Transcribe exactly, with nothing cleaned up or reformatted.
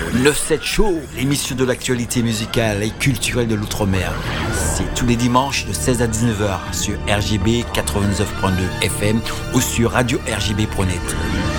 neuf sept Show, l'émission de l'actualité musicale et culturelle de l'Outre-mer. C'est tous les dimanches de seize à dix-neuf heures sur R G B quatre-vingt-dix-neuf point deux F M ou sur radio R G B point net.